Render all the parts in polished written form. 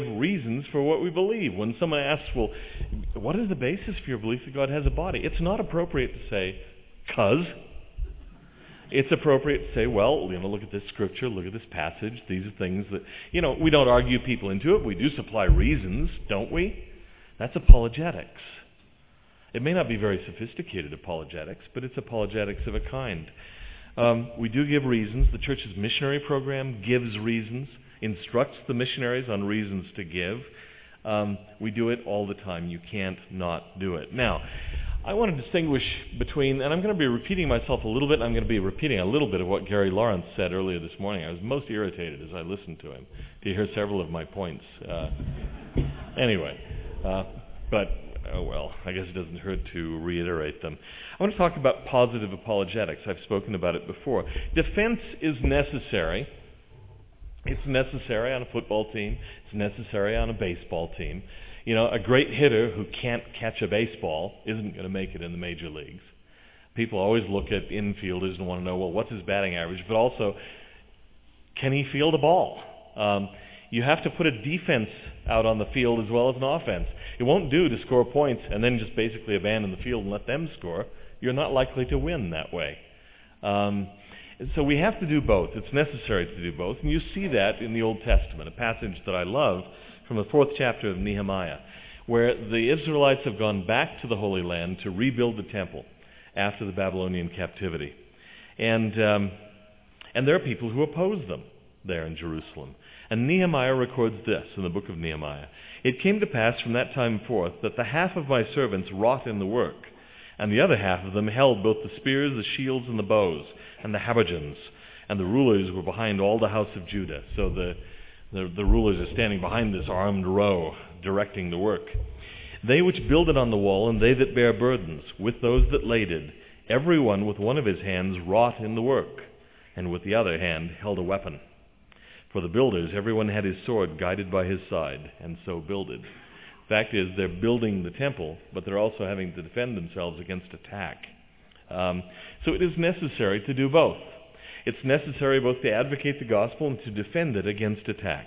reasons for what we believe. When someone asks, well, what is the basis for your belief that God has a body? It's not appropriate to say, 'cause. It's appropriate to say, well, look at this scripture, look at this passage. These are things that, we don't argue people into it. We do supply reasons, don't we? That's apologetics. It may not be very sophisticated apologetics, but it's apologetics of a kind. We do give reasons. The church's missionary program gives reasons, instructs the missionaries on reasons to give. We do it all the time. You can't not do it. Now, I want to distinguish between, and I'm going to be repeating myself a little bit, and I'm going to be repeating a little bit of what Gary Lawrence said earlier this morning. I was most irritated as I listened to him to hear several of my points. I guess it doesn't hurt to reiterate them. I want to talk about positive apologetics. I've spoken about it before. Defense is necessary. It's necessary on a football team. It's necessary on a baseball team. A great hitter who can't catch a baseball isn't going to make it in the major leagues. People always look at infielders and want to know, well, what's his batting average? But also, can he field a ball? You have to put a defense out on the field as well as an offense. It won't do to score points and then just basically abandon the field and let them score. You're not likely to win that way. So we have to do both. It's necessary to do both. And you see that in the Old Testament, a passage that I love from the 4th chapter of Nehemiah, where the Israelites have gone back to the Holy Land to rebuild the temple after the Babylonian captivity. And there are people who oppose them there in Jerusalem. And Nehemiah records this in the book of Nehemiah. It came to pass from that time forth that the half of my servants wrought in the work, and the other half of them held both the spears, the shields, and the bows, and the habergeons, and the rulers were behind all the house of Judah. So the rulers are standing behind this armed row, directing the work. They which builded on the wall, and they that bear burdens, with those that laded, every one with one of his hands wrought in the work, and with the other hand held a weapon. For the builders, everyone had his sword guided by his side, and so builded. Fact is, they're building the temple, but they're also having to defend themselves against attack. So it is necessary to do both. It's necessary both to advocate the gospel and to defend it against attack.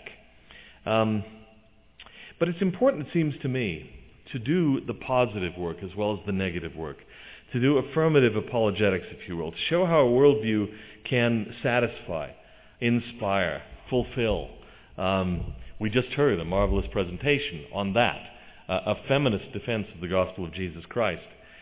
But it's important, it seems to me, to do the positive work as well as the negative work, to do affirmative apologetics, if you will, to show how a worldview can satisfy, inspire, fulfill. We just heard a marvelous presentation on that, a feminist defense of the gospel of Jesus Christ.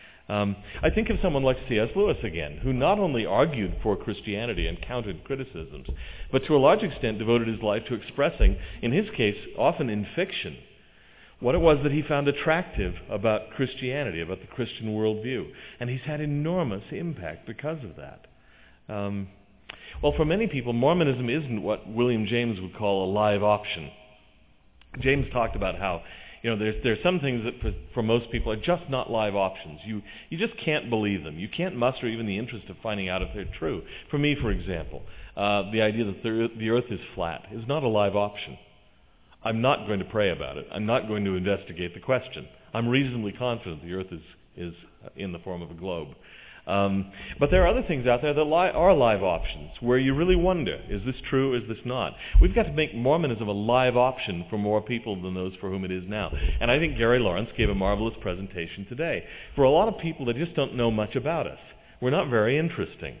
I think of someone like C.S. Lewis again, who not only argued for Christianity and countered criticisms, but to a large extent devoted his life to expressing, in his case, often in fiction, what it was that he found attractive about Christianity, about the Christian worldview. And he's had enormous impact because of that. Well, for many people, Mormonism isn't what William James would call a live option. James talked about how there's some things that for most people are just not live options. You just can't believe them. You can't muster even the interest of finding out if they're true. For me, for example, the idea that the earth is flat is not a live option. I'm not going to pray about it. I'm not going to investigate the question. I'm reasonably confident the earth is in the form of a globe. But there are other things out there that are live options, where you really wonder, is this true, is this not? We've got to make Mormonism a live option for more people than those for whom it is now. And I think Gary Lawrence gave a marvelous presentation today. For a lot of people that just don't know much about us, we're not very interesting.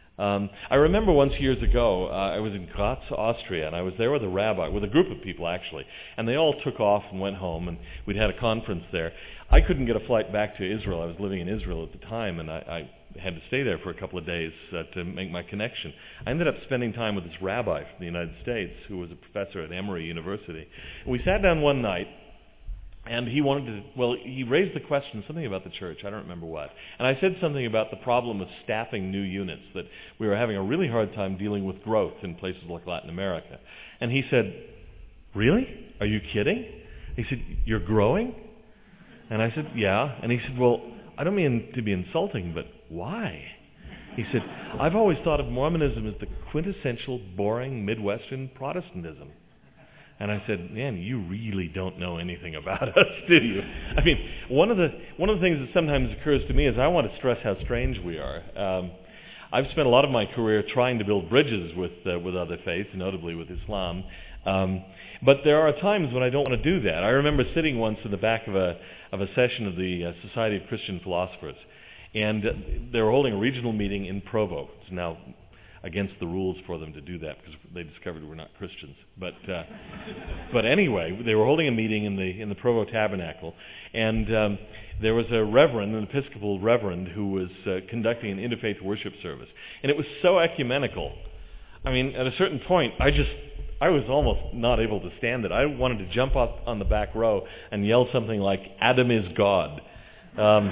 I remember once years ago, I was in Graz, Austria, and I was there with a group of people actually, and they all took off and went home, and we'd had a conference there. I couldn't get a flight back to Israel. I was living in Israel at the time, and I had to stay there for a couple of days to make my connection. I ended up spending time with this rabbi from the United States who was a professor at Emory University. And we sat down one night, and he raised the question, something about the church, I don't remember what. And I said something about the problem of staffing new units, that we were having a really hard time dealing with growth in places like Latin America. And he said, "Really? Are you kidding?" He said, "You're growing?" And I said, "Yeah." And he said, "Well, I don't mean to be insulting, but why?" He said, "I've always thought of Mormonism as the quintessential boring Midwestern Protestantism." And I said, "Man, you really don't know anything about us, do you?" I mean, one of the things that sometimes occurs to me is I want to stress how strange we are. I've spent a lot of my career trying to build bridges with other faiths, notably with Islam. But there are times when I don't want to do that. I remember sitting once in the back of a session of the Society of Christian Philosophers, and they were holding a regional meeting in Provo. It's now against the rules for them to do that because they discovered we're not Christians. But anyway, they were holding a meeting in the Provo Tabernacle, and there was a reverend, an Episcopal reverend, who was conducting an interfaith worship service, and it was so ecumenical. I mean, at a certain point, I was almost not able to stand it. I wanted to jump up on the back row and yell something like, "Adam is God." Because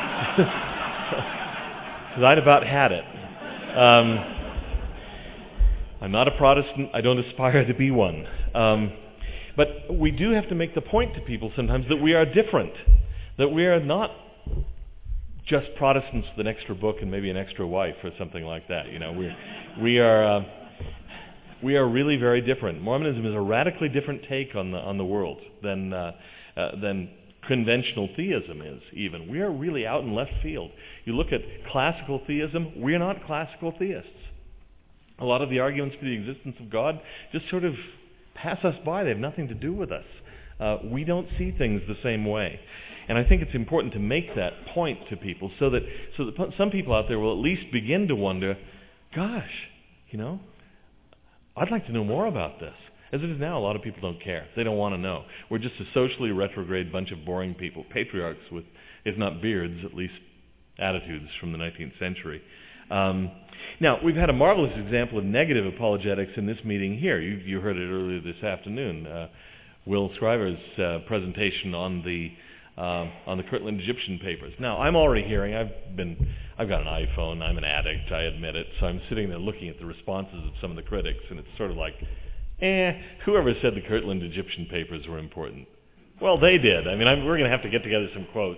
I'd about had it. I'm not a Protestant. I don't aspire to be one. But we do have to make the point to people sometimes that we are different, that we are not just Protestants with an extra book and maybe an extra wife or something like that. You know, we are really very different. Mormonism is a radically different take on the world than conventional theism is. Even we are really out in left field. You look at classical theism; we're not classical theists. A lot of the arguments for the existence of God just sort of pass us by. They have nothing to do with us. We don't see things the same way. And I think it's important to make that point to people so that some people out there will at least begin to wonder, gosh, you know, I'd like to know more about this. As it is now, a lot of people don't care. They don't want to know. We're just a socially retrograde bunch of boring people, patriarchs with, if not beards, at least attitudes from the 19th century. Now, we've had a marvelous example of negative apologetics in this meeting here. You heard it earlier this afternoon. Will Scriver's presentation on the Kirtland Egyptian papers. Now, I'm already hearing. I've got an iPhone. I'm an addict. I admit it. So I'm sitting there looking at the responses of some of the critics, and it's sort of like, whoever said the Kirtland Egyptian papers were important? Well, they did. I mean, we're going to have to get together some quotes.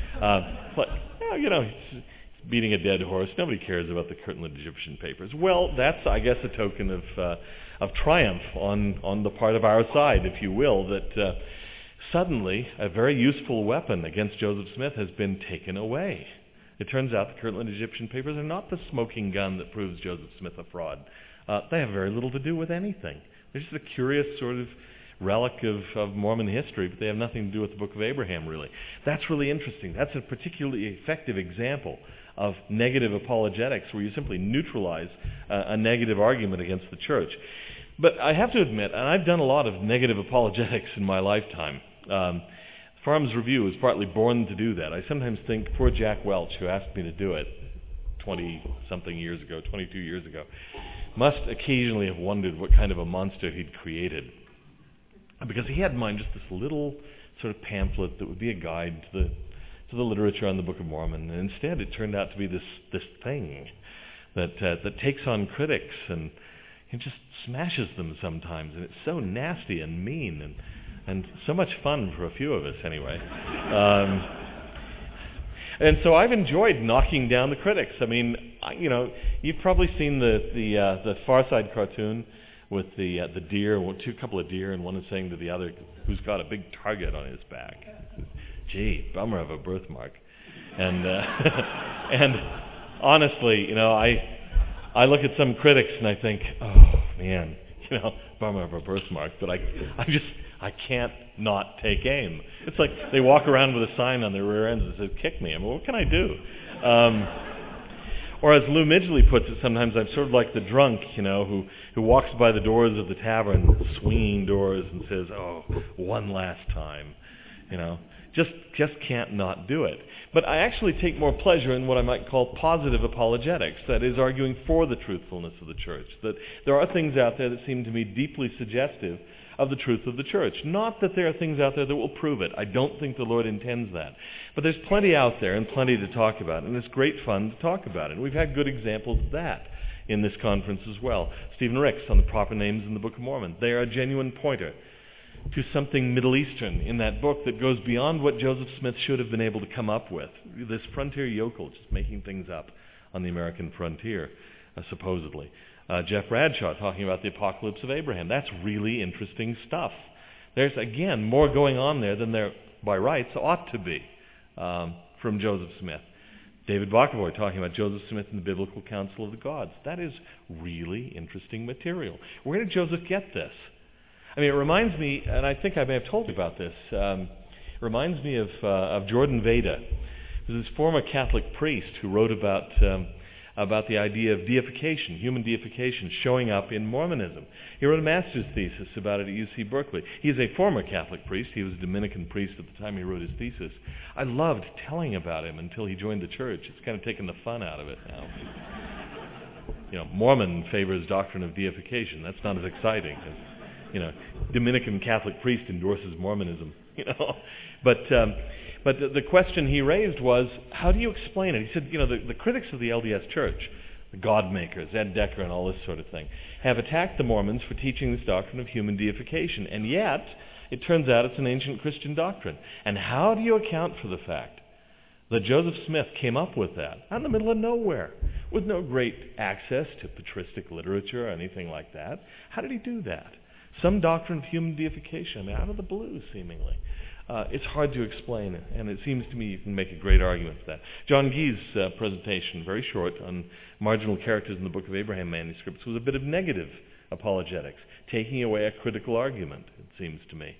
But you know, it's beating a dead horse. Nobody cares about the Kirtland Egyptian papers. Well, that's, I guess, a token of triumph on the part of our side, if you will, that suddenly a very useful weapon against Joseph Smith has been taken away. It turns out the Kirtland Egyptian papers are not the smoking gun that proves Joseph Smith a fraud. They have very little to do with anything. They're just a curious sort of relic of Mormon history, but they have nothing to do with the Book of Abraham, really. That's really interesting. That's a particularly effective example of negative apologetics, where you simply neutralize a negative argument against the church. But I have to admit, and I've done a lot of negative apologetics in my lifetime. Farms Review was partly born to do that. I sometimes think poor Jack Welch, who asked me to do it 20-something years ago, 22 years ago, must occasionally have wondered what kind of a monster he'd created. Because he had in mind just this little sort of pamphlet that would be a guide to the literature on the Book of Mormon. And instead it turned out to be this thing that takes on critics and it just smashes them sometimes. And it's so nasty and mean and so much fun for a few of us anyway. And so I've enjoyed knocking down the critics. I mean, you know, you've probably seen the Far Side cartoon with the deer, a couple of deer, and one is saying to the other, who's got a big target on his back, "Gee, bummer of a birthmark." And and honestly, you know, I look at some critics and I think, oh man, you know, bummer of a birthmark, but I can't not take aim. It's like they walk around with a sign on their rear ends that says, "Kick me." I mean, what can I do? Or as Lou Midgley puts it, sometimes I'm sort of like the drunk, you know, who walks by the doors of the tavern, swinging doors, and says, "Oh, one last time," you know. Just can't not do it. But I actually take more pleasure in what I might call positive apologetics, that is, arguing for the truthfulness of the church. That there are things out there that seem to me deeply suggestive of the truth of the church. Not that there are things out there that will prove it. I don't think the Lord intends that. But there's plenty out there and plenty to talk about, and it's great fun to talk about it. And we've had good examples of that in this conference as well. Stephen Ricks on the proper names in the Book of Mormon. They are a genuine pointer to something Middle Eastern in that book that goes beyond what Joseph Smith should have been able to come up with. This frontier yokel just making things up on the American frontier, supposedly. Jeff Bradshaw talking about the apocalypse of Abraham. That's really interesting stuff. There's, again, more going on there than there, by rights, ought to be from Joseph Smith. David Bockavoy talking about Joseph Smith and the Biblical Council of the Gods. That is really interesting material. Where did Joseph get this? I mean, it reminds me, and I think I may have told you about this, it reminds me of Jordan Veda. There's this former Catholic priest who wrote about the idea of deification, human deification, showing up in Mormonism. He wrote a master's thesis about it at UC Berkeley. He's a former Catholic priest. He was a Dominican priest at the time he wrote his thesis. I loved telling about him until he joined the church. It's kind of taken the fun out of it now. Mormon favors doctrine of deification. That's not as exciting as, Dominican Catholic priest endorses Mormonism, But the question he raised was, how do you explain it? He said, the critics of the LDS Church, the God makers, Ed Decker and all this sort of thing, have attacked the Mormons for teaching this doctrine of human deification. And yet, it turns out it's an ancient Christian doctrine. And how do you account for the fact that Joseph Smith came up with that out in the middle of nowhere, with no great access to patristic literature or anything like that? How did he do that? Some doctrine of human deification, out of the blue, seemingly. It's hard to explain, and it seems to me you can make a great argument for that. John Gee's presentation, very short, on marginal characters in the Book of Abraham manuscripts, was a bit of negative apologetics, taking away a critical argument, it seems to me.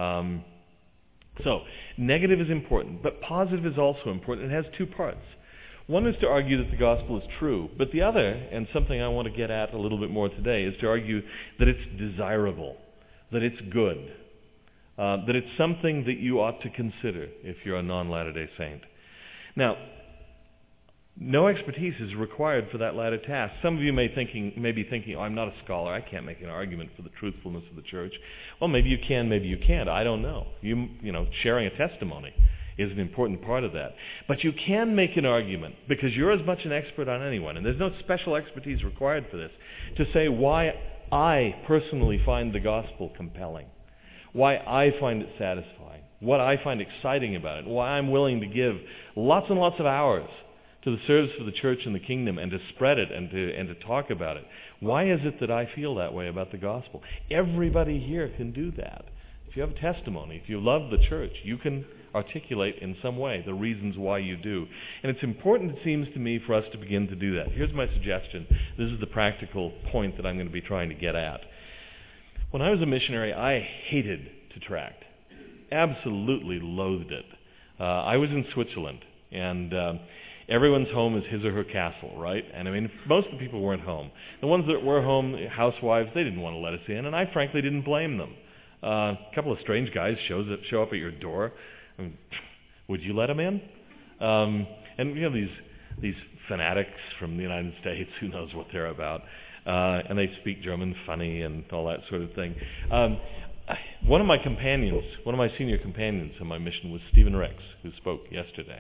So, negative is important, but positive is also important. It has two parts. One is to argue that the gospel is true, but the other, and something I want to get at a little bit more today, is to argue that it's desirable, that it's good, that it's something that you ought to consider if you're a non-Latter-day Saint. Now, no expertise is required for that latter task. Some of you may be thinking, I'm not a scholar, I can't make an argument for the truthfulness of the church. Well, maybe you can, maybe you can't. I don't know. Sharing a testimony is an important part of that. But you can make an argument, because you're as much an expert on anyone, and there's no special expertise required for this, to say why I personally find the gospel compelling, why I find it satisfying, what I find exciting about it, why I'm willing to give lots and lots of hours to the service of the church and the kingdom, and to spread it and to talk about it. Why is it that I feel that way about the gospel? Everybody here can do that. If you have a testimony, if you love the church, you can articulate in some way the reasons why you do. And it's important, it seems to me, for us to begin to do that. Here's my suggestion. This is the practical point that I'm going to be trying to get at. When I was a missionary, I hated to tract. Absolutely loathed it. I was in Switzerland, and everyone's home is his or her castle, right? And I mean, most of the people weren't home. The ones that were home, housewives, they didn't want to let us in, and I frankly didn't blame them. A couple of strange guys show up at your door. I mean, would you let them in? And these fanatics from the United States, who knows what they're about, and they speak German funny and all that sort of thing. One of my senior companions on my mission was Stephen Ricks, who spoke yesterday.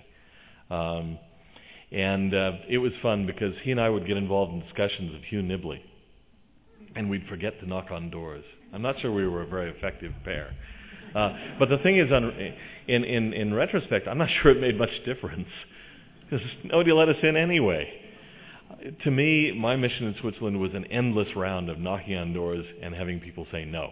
And it was fun because he and I would get involved in discussions of Hugh Nibley, and we'd forget to knock on doors. I'm not sure we were a very effective pair. But the thing is, in retrospect, I'm not sure it made much difference, because nobody let us in anyway. To me, my mission in Switzerland was an endless round of knocking on doors and having people say no.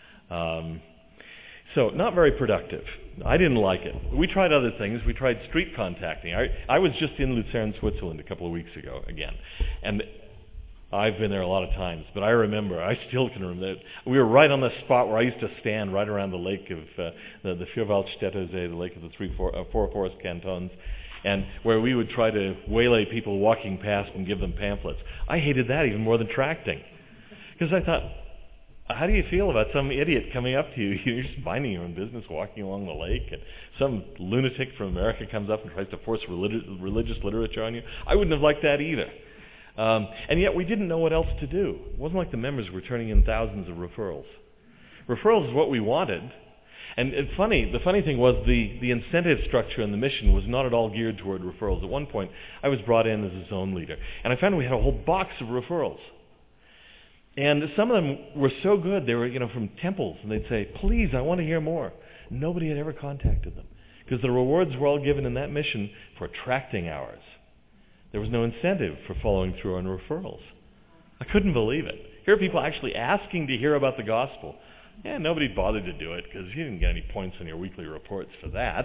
So, not very productive. I didn't like it. We tried other things. We tried street contacting. I was just in Lucerne, Switzerland a couple of weeks ago again. And I've been there a lot of times, but I still can remember, we were right on the spot where I used to stand right around the lake of the Vierwaldstätter See, the lake of the four forest cantons, and where we would try to waylay people walking past and give them pamphlets. I hated that even more than tracting, because I thought, how do you feel about some idiot coming up to you? You're just minding your own business, walking along the lake, and some lunatic from America comes up and tries to force religious literature on you? I wouldn't have liked that either. And yet we didn't know what else to do. It wasn't like the members were turning in thousands of referrals. Referrals is what we wanted. And the funny thing was the incentive structure in the mission was not at all geared toward referrals. At one point, I was brought in as a zone leader, and I found we had a whole box of referrals. And some of them were so good, they were from temples, and they'd say, please, I want to hear more. Nobody had ever contacted them, because the rewards were all given in that mission for tracting hours. There was no incentive for following through on referrals. I couldn't believe it. Here are people actually asking to hear about the gospel. Yeah, nobody bothered to do it because you didn't get any points on your weekly reports for that.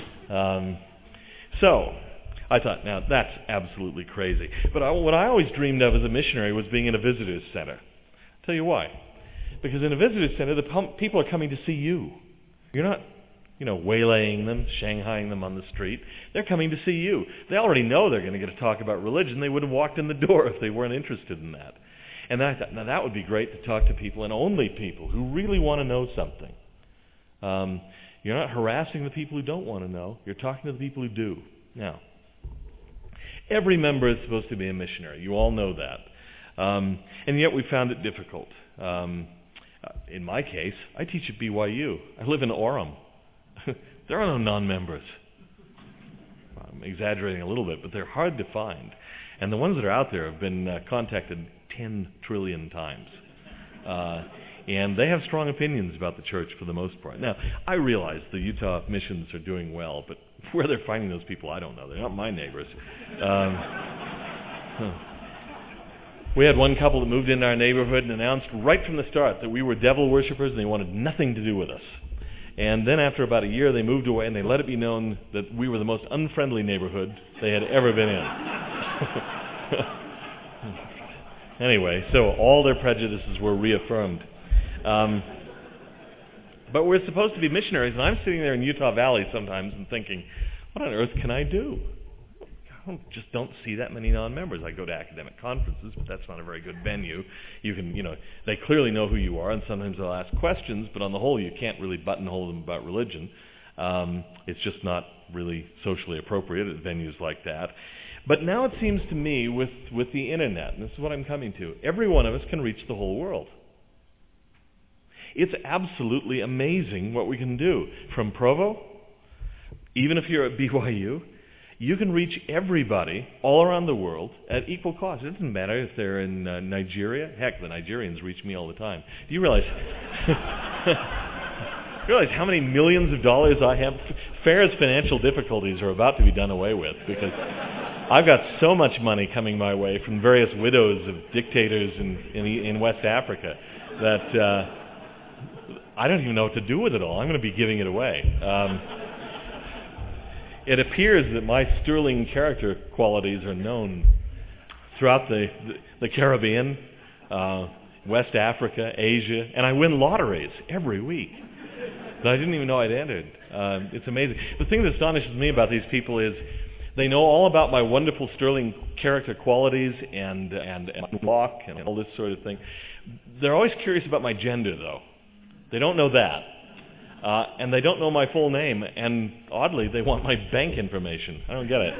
So I thought, now that's absolutely crazy. But what I always dreamed of as a missionary was being in a visitor's center. I'll tell you why. Because in a visitor center, people are coming to see you. You're not, waylaying them, shanghaiing them on the street. They're coming to see you. They already know they're going to get to talk about religion. They would have walked in the door if they weren't interested in that. And I thought, now that would be great to talk to people, and only people who really want to know something. You're not harassing the people who don't want to know. You're talking to the people who do. Now, every member is supposed to be a missionary. You all know that. And yet we found it difficult. In my case, I teach at BYU. I live in Orem. There are no non-members. I'm exaggerating a little bit, but they're hard to find. And the ones that are out there have been contacted 10 trillion times. And they have strong opinions about the church for the most part. Now, I realize the Utah missions are doing well, but where they're finding those people, I don't know. They're not my neighbors. We had one couple that moved into our neighborhood and announced right from the start that we were devil worshippers and they wanted nothing to do with us. And then after about a year, they moved away and they let it be known that we were the most unfriendly neighborhood they had ever been in. Anyway, so all their prejudices were reaffirmed. But we're supposed to be missionaries, and I'm sitting there in Utah Valley sometimes and thinking, what on earth can I do? I just don't see that many non-members. I go to academic conferences, but that's not a very good venue. You can, they clearly know who you are, and sometimes they'll ask questions, but on the whole, you can't really buttonhole them about religion. It's just not really socially appropriate at venues like that. But now it seems to me with the internet, and this is what I'm coming to, every one of us can reach the whole world. It's absolutely amazing what we can do. From Provo, even if you're at BYU, you can reach everybody all around the world at equal cost. It doesn't matter if they're in Nigeria. Heck, the Nigerians reach me all the time. Do you realize how many millions of dollars I have? Fair's financial difficulties are about to be done away with because I've got so much money coming my way from various widows of dictators in West Africa that I don't even know what to do with it all. I'm going to be giving it away. It appears that my sterling character qualities are known throughout the Caribbean, West Africa, Asia, and I win lotteries every week that I didn't even know I'd entered. It's amazing. The thing that astonishes me about these people is they know all about my wonderful sterling character qualities and luck and all this sort of thing. They're always curious about my gender, though. They don't know that. And they don't know my full name, and oddly, they want my bank information. I don't get it.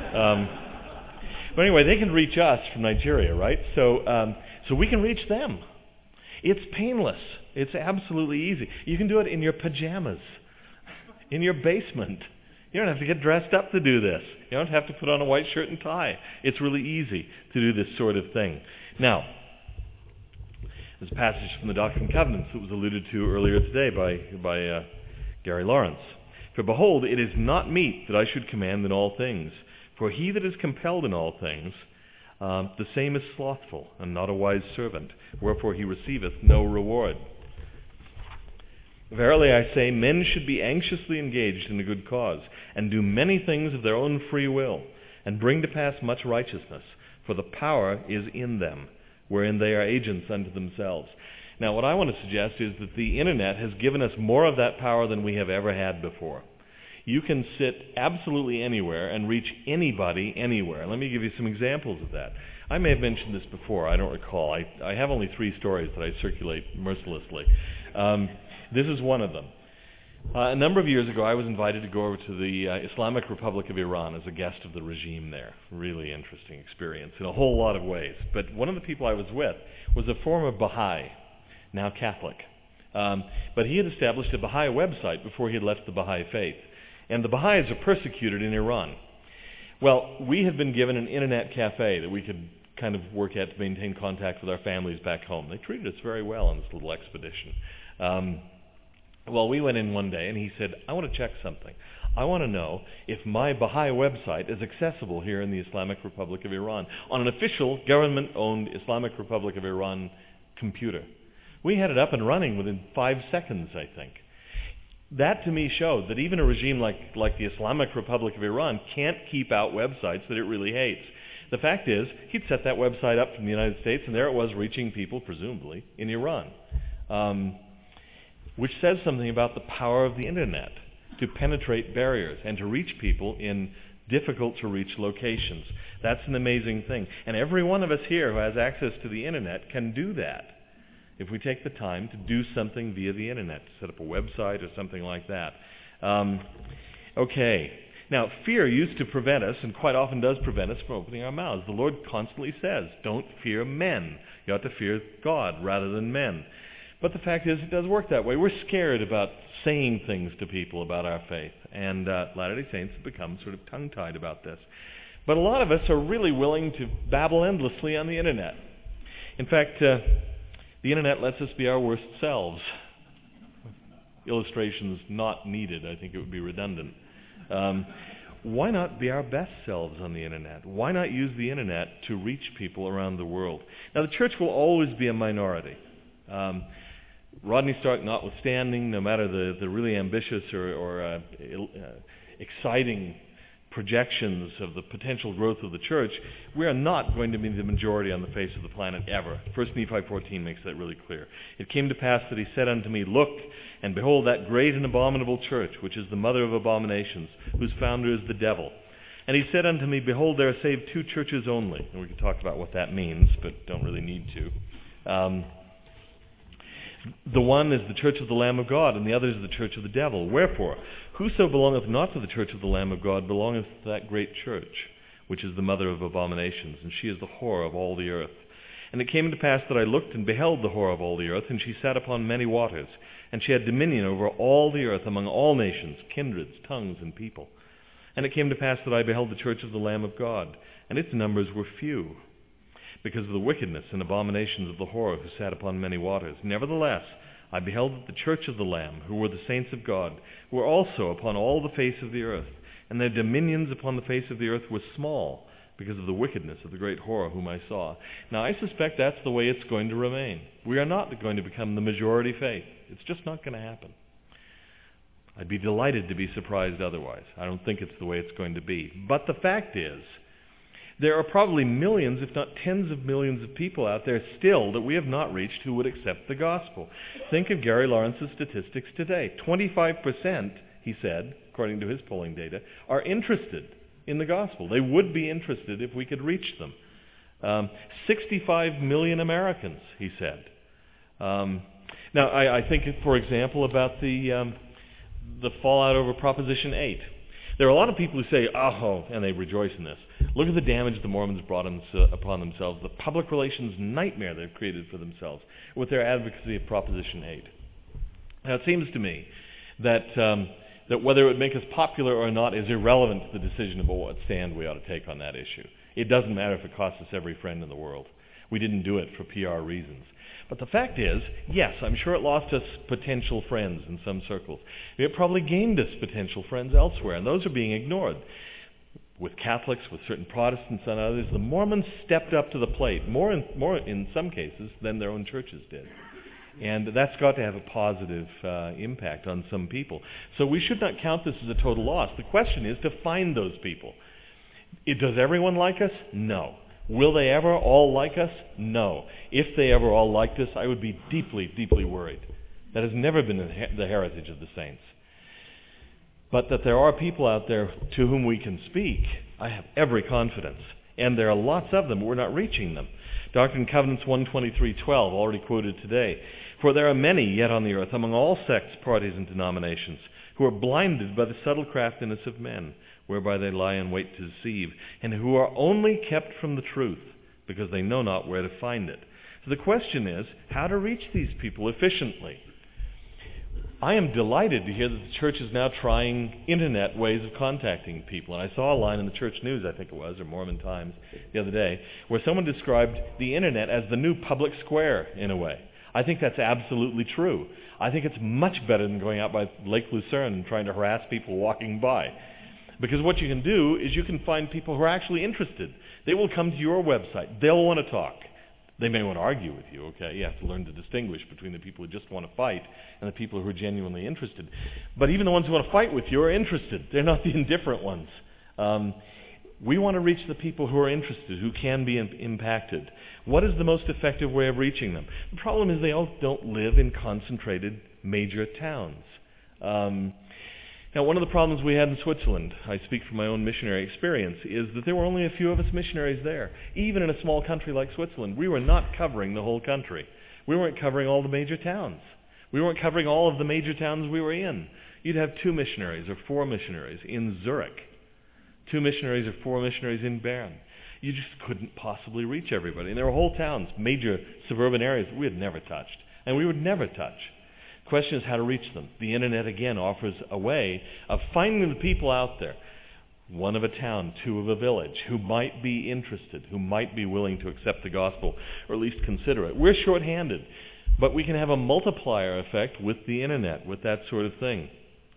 But anyway, they can reach us from Nigeria, right? So we can reach them. It's painless. It's absolutely easy. You can do it in your pajamas, in your basement. You don't have to get dressed up to do this. You don't have to put on a white shirt and tie. It's really easy to do this sort of thing. Now, there's a passage from the Doctrine and Covenants that was alluded to earlier today by Gary Lawrence. For behold, it is not meet that I should command in all things. For he that is compelled in all things, the same is slothful, and not a wise servant. Wherefore he receiveth no reward. Verily I say, men should be anxiously engaged in a good cause, and do many things of their own free will, and bring to pass much righteousness. For the power is in them, wherein they are agents unto themselves. Now, what I want to suggest is that the internet has given us more of that power than we have ever had before. You can sit absolutely anywhere and reach anybody anywhere. Let me give you some examples of that. I may have mentioned this before. I don't recall. I have only 3 stories that I circulate mercilessly. This is one of them. A number of years ago, I was invited to go over to the Islamic Republic of Iran as a guest of the regime there. Really interesting experience in a whole lot of ways. But one of the people I was with was a former Baha'i, now Catholic. But he had established a Baha'i website before he had left the Baha'i faith. And the Baha'is are persecuted in Iran. Well, we had been given an internet cafe that we could kind of work at to maintain contact with our families back home. They treated us very well on this little expedition. Well, we went in one day, and he said, I want to check something. I want to know if my Baha'i website is accessible here in the Islamic Republic of Iran on an official government-owned Islamic Republic of Iran computer. We had it up and running within 5 seconds, I think. That, to me, showed that even a regime like the Islamic Republic of Iran can't keep out websites that it really hates. The fact is, he'd set that website up from the United States, and there it was reaching people, presumably, in Iran. which says something about the power of the internet to penetrate barriers and to reach people in difficult-to-reach locations. That's an amazing thing. And every one of us here who has access to the internet can do that if we take the time to do something via the internet, to set up a website or something like that. Okay. Now, fear used to prevent us, and quite often does prevent us, from opening our mouths. The Lord constantly says, don't fear men. You ought to fear God rather than men. But the fact is, it does work that way. We're scared about saying things to people about our faith, and Latter-day Saints have become sort of tongue-tied about this. But a lot of us are really willing to babble endlessly on the internet. In fact, the internet lets us be our worst selves. Illustrations not needed. I think it would be redundant. Why not be our best selves on the internet? Why not use the internet to reach people around the world? Now, the church will always be a minority. Rodney Stark notwithstanding, no matter the really ambitious or exciting projections of the potential growth of the church, we are not going to be the majority on the face of the planet ever. 1 Nephi 14 makes that really clear. It came to pass that he said unto me, Look, and behold that great and abominable church, which is the mother of abominations, whose founder is the devil. And he said unto me, Behold, there are saved 2 churches only. And we can talk about what that means, but don't really need to. The one is the church of the Lamb of God, and the other is the church of the devil. Wherefore, whoso belongeth not to the church of the Lamb of God belongeth to that great church, which is the mother of abominations, and she is the whore of all the earth. And it came to pass that I looked and beheld the whore of all the earth, and she sat upon many waters, and she had dominion over all the earth among all nations, kindreds, tongues, and people. And it came to pass that I beheld the church of the Lamb of God, and its numbers were few, because of the wickedness and abominations of the whore who sat upon many waters. Nevertheless, I beheld that the church of the Lamb, who were the saints of God, were also upon all the face of the earth, and their dominions upon the face of the earth were small, because of the wickedness of the great whore whom I saw. Now, I suspect that's the way it's going to remain. We are not going to become the majority faith. It's just not going to happen. I'd be delighted to be surprised otherwise. I don't think it's the way it's going to be. But the fact is, there are probably millions, if not tens of millions of people out there still that we have not reached who would accept the gospel. Think of Gary Lawrence's statistics today. 25%, he said, according to his polling data, are interested in the gospel. They would be interested if we could reach them. 65 million Americans, he said. Now, I think, for example, about the fallout over Proposition 8. There are a lot of people who say, oh, and they rejoice in this. Look at the damage the Mormons brought upon themselves, the public relations nightmare they've created for themselves with their advocacy of Proposition 8. Now, it seems to me that whether it would make us popular or not is irrelevant to the decision about what stand we ought to take on that issue. It doesn't matter if it costs us every friend in the world. We didn't do it for PR reasons. But the fact is, yes, I'm sure it lost us potential friends in some circles. It probably gained us potential friends elsewhere, and those are being ignored. With Catholics, with certain Protestants and others, the Mormons stepped up to the plate, more in some cases than their own churches did. And that's got to have a positive impact on some people. So we should not count this as a total loss. The question is to find those people. Does everyone like us? No. Will they ever all like us? No. If they ever all liked us, I would be deeply, deeply worried. That has never been the heritage of the saints. But that there are people out there to whom we can speak, I have every confidence. And there are lots of them, but we're not reaching them. Doctrine and Covenants 123:12, already quoted today. For there are many yet on the earth, among all sects, parties, and denominations, who are blinded by the subtle craftiness of men, whereby they lie in wait to deceive, and who are only kept from the truth, because they know not where to find it. So the question is, how to reach these people efficiently? I am delighted to hear that the church is now trying internet ways of contacting people. And I saw a line in the Church News, I think it was, or Mormon Times the other day, where someone described the internet as the new public square, in a way. I think that's absolutely true. I think it's much better than going out by Lake Lucerne and trying to harass people walking by. Because what you can do is you can find people who are actually interested. They will come to your website. They'll want to talk. They may want to argue with you, okay? You have to learn to distinguish between the people who just want to fight and the people who are genuinely interested. But even the ones who want to fight with you are interested. They're not the indifferent ones. We want to reach the people who are interested, who can be impacted. What is the most effective way of reaching them? The problem is they all don't live in concentrated major towns. Now, one of the problems we had in Switzerland, I speak from my own missionary experience, is that there were only a few of us missionaries there. Even in a small country like Switzerland, we were not covering the whole country. We weren't covering all the major towns. We weren't covering all of the major towns we were in. You'd have 2 missionaries or 4 missionaries in Zurich, 2 missionaries or 4 missionaries in Bern. You just couldn't possibly reach everybody. And there were whole towns, major suburban areas we had never touched, and we would never touch. The question is how to reach them. The internet, again, offers a way of finding the people out there, 1 of a town, 2 of a village, who might be interested, who might be willing to accept the gospel, or at least consider it. We're short-handed, but we can have a multiplier effect with the internet, with that sort of thing.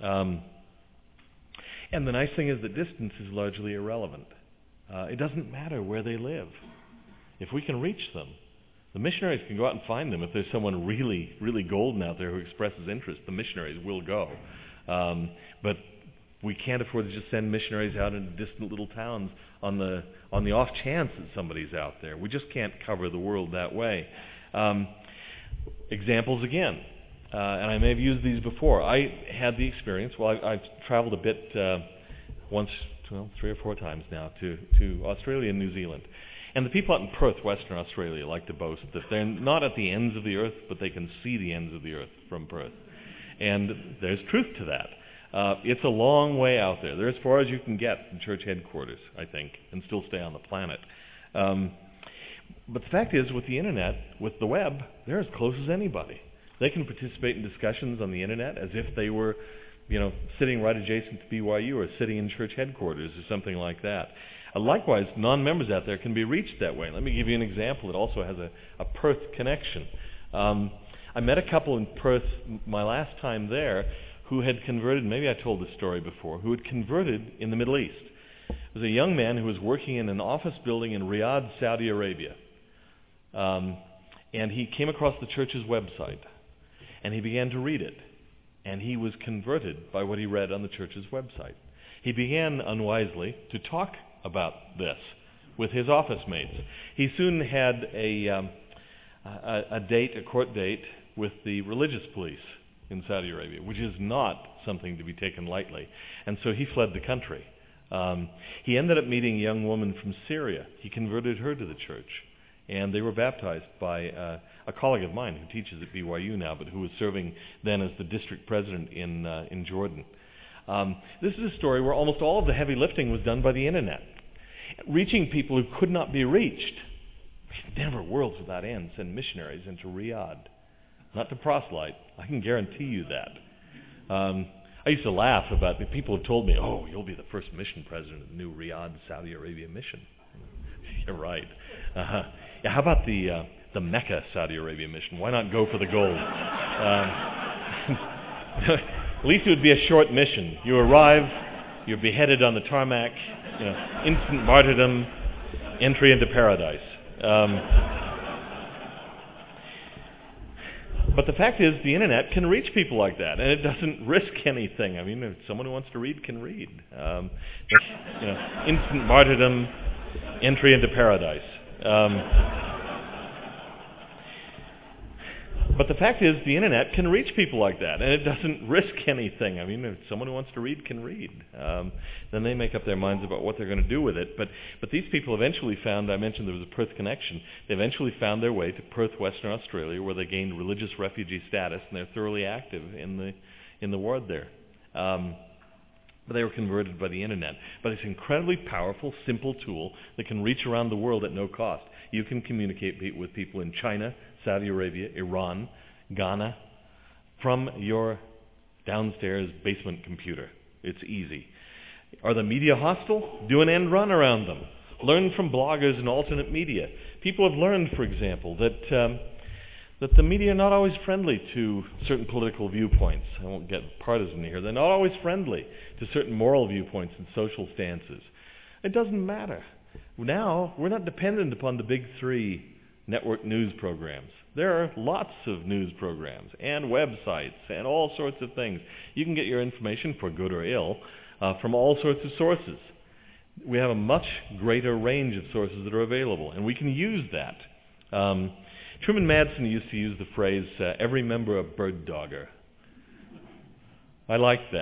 And the nice thing is that distance is largely irrelevant. It doesn't matter where they live. If we can reach them, the missionaries can go out and find them. If there's someone really, really golden out there who expresses interest, the missionaries will go. But we can't afford to just send missionaries out into distant little towns on the off chance that somebody's out there. We just can't cover the world that way. Examples again, and I may have used these before. I had the experience, I've traveled a bit once, 3 or 4 times now to Australia and New Zealand. And the people out in Perth, Western Australia, like to boast that they're not at the ends of the earth, but they can see the ends of the earth from Perth. And there's truth to that. It's a long way out there. They're as far as you can get from church headquarters, I think, and still stay on the planet. But the fact is, with the internet, with the web, they're as close as anybody. They can participate in discussions on the internet as if they were, sitting right adjacent to BYU or sitting in church headquarters or something like that. Likewise, non-members out there can be reached that way. Let me give you an example that also has a Perth connection. I met a couple in Perth my last time there who had converted, maybe I told this story before, who had converted in the Middle East. It was a young man who was working in an office building in Riyadh, Saudi Arabia. And he came across the church's website, and he began to read it. And he was converted by what he read on the church's website. He began, unwisely, to talk about this with his office mates. He soon had a court date with the religious police in Saudi Arabia, which is not something to be taken lightly. And so he fled the country. He ended up meeting a young woman from Syria. He converted her to the church, and they were baptized by a colleague of mine who teaches at BYU now, but who was serving then as the district president in Jordan. This is a story where almost all of the heavy lifting was done by the internet, reaching people who could not be reached. Never, worlds without end, send missionaries into Riyadh, not to proselyte. I can guarantee you that. I used to laugh about the people who told me, "Oh, you'll be the first mission president of the new Riyadh, Saudi Arabia mission." You're right. Yeah, how about the Mecca, Saudi Arabia mission? Why not go for the gold? At least it would be a short mission. You arrive, you're beheaded on the tarmac, instant martyrdom, entry into paradise. But the fact is, the internet can reach people like that, and it doesn't risk anything. I mean, if someone who wants to read can read. Instant martyrdom, entry into paradise. But the fact is, the internet can reach people like that, and it doesn't risk anything. I mean, if someone who wants to read can read. Then they make up their minds about what they're going to do with it. But these people eventually found, I mentioned there was a Perth connection, they eventually found their way to Perth, Western Australia, where they gained religious refugee status, and they're thoroughly active in the ward there. But they were converted by the internet. But it's an incredibly powerful, simple tool that can reach around the world at no cost. You can communicate with people in China, Saudi Arabia, Iran, Ghana, from your downstairs basement computer. It's easy. Are the media hostile? Do an end run around them. Learn from bloggers and alternate media. People have learned, for example, that the media are not always friendly to certain political viewpoints. I won't get partisan here. They're not always friendly to certain moral viewpoints and social stances. It doesn't matter. Now, we're not dependent upon the big 3 network news programs. There are lots of news programs and websites and all sorts of things. You can get your information, for good or ill, from all sorts of sources. we have a much greater range of sources that are available, and we can use that. Truman Madsen used to use the phrase, every member a bird dogger. I like that.